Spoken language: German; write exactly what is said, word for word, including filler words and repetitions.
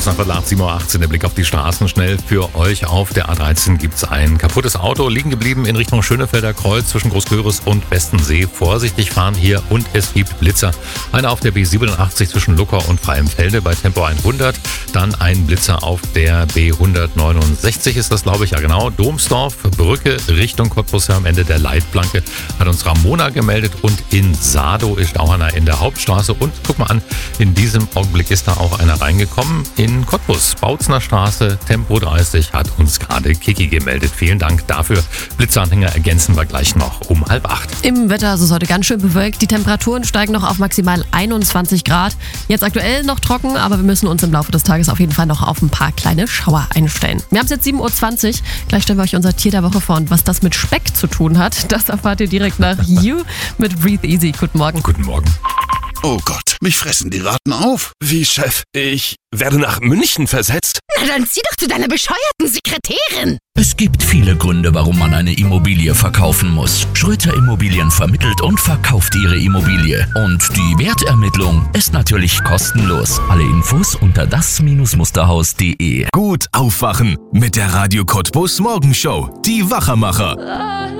Kurz nach Viertel acht, sieben Uhr achtzehn, der Blick auf die Straßen. Schnell für euch auf der A dreizehn gibt es ein kaputtes Auto, liegen geblieben in Richtung Schönefelder Kreuz zwischen Großköris und Westensee. Vorsichtig fahren hier und es gibt Blitzer. Einer auf der B siebenundachtzig zwischen Luckau und Freienfelde bei Tempo hundert. Dann ein Blitzer auf der B hundertneunundsechzig ist das, glaube ich. Ja genau, Domsdorf, Brücke Richtung Cottbus am Ende der Leitplanke hat uns Ramona gemeldet. Und in Sado ist auch einer in der Hauptstraße. Und guck mal an, in diesem Augenblick ist da auch einer reingekommen. In Cottbus, Bautzner Straße, Tempo dreißig, hat uns gerade Kiki gemeldet. Vielen Dank dafür. Blitzanhänger ergänzen wir gleich noch um halb acht. Im Wetter ist es heute ganz schön bewölkt. Die Temperaturen steigen noch auf maximal einundzwanzig Grad. Jetzt aktuell noch trocken, aber wir müssen uns im Laufe des Tages auf jeden Fall noch auf ein paar kleine Schauer einstellen. Wir haben es jetzt sieben Uhr zwanzig. Gleich stellen wir euch unser Tier der Woche vor. Und was das mit Speck zu tun hat, das erfahrt ihr direkt nach You mit Breathe Easy. Guten Morgen. Guten Morgen. Oh Gott, mich fressen die Ratten auf. Wie, Chef? Ich werde nach München versetzt? Na dann zieh doch zu deiner bescheuerten Sekretärin. Es gibt viele Gründe, warum man eine Immobilie verkaufen muss. Schröter Immobilien vermittelt und verkauft ihre Immobilie. Und die Wertermittlung ist natürlich kostenlos. Alle Infos unter das Musterhaus punkt de. Gut aufwachen mit der Radio Cottbus Morgenshow. Die Wachermacher.